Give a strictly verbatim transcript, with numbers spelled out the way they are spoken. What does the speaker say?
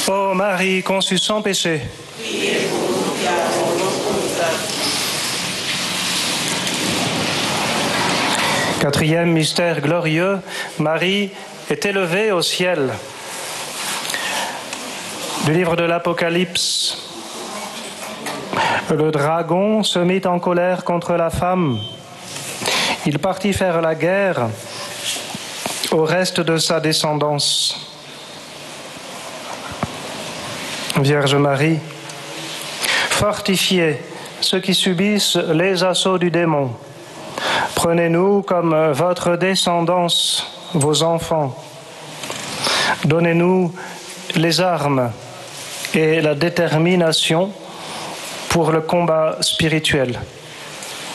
Ô Marie conçue sans péché, priez pour nous qui avons notre âme. Quatrième mystère glorieux, Marie est élevée au ciel. Du livre de l'Apocalypse. Le dragon se mit en colère contre la femme. Il partit faire la guerre au reste de sa descendance. Vierge Marie, fortifiez ceux qui subissent les assauts du démon. Prenez-nous comme votre descendance, vos enfants. Donnez-nous les armes et la détermination pour le combat spirituel.